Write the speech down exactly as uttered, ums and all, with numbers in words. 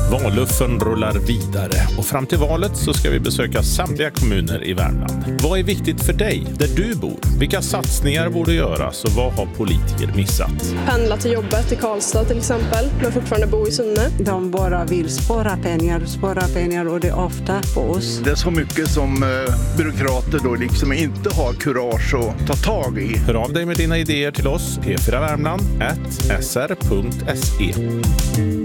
Valluffen rullar vidare och fram till valet så ska vi besöka samtliga kommuner i Värmland. Vad är viktigt för dig där du bor? Vilka satsningar borde göras och vad har politiker missat? Pendla till jobbet i Karlstad till exempel, men fortfarande bo i Sunne. De bara vill spara pengar, spara pengar och det är ofta på oss. Det är så mycket som eh, byråkrater då liksom inte har kurage att ta tag i. Hör av dig med dina idéer till oss, p fyra värmland snabel-a s r punkt s e.